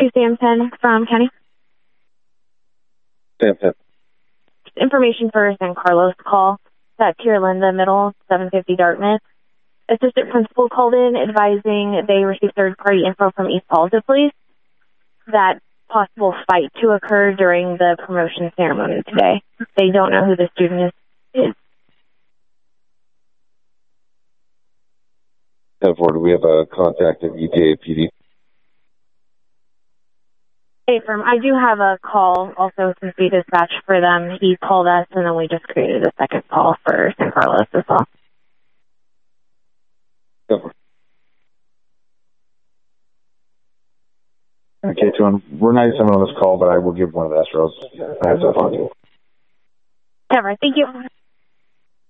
2 Sam 10 from County. Sam 10. Information for San Carlos call. That's Tier Linda Middle, 750 Dartmouth. Assistant principal called in advising they received third-party info from East Palza Police that possible fight to occur during the promotion ceremony today. They don't know who the student is. 10-4, do we have a contact at ETA PD? Hey, firm, I do have a call also since we dispatched for them. He called us, and then we just created a second call for San Carlos as well. 10-4. Okay, we're 97 on this call, but I will give one of the Astros. I have to phone you. Never. Thank you.